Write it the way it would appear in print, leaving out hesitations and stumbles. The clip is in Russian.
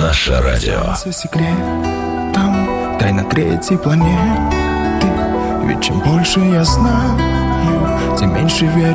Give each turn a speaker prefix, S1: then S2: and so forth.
S1: Наше радио.
S2: Секретом тайна третьей планеты. Ведь чем больше я знаю, тем меньше верю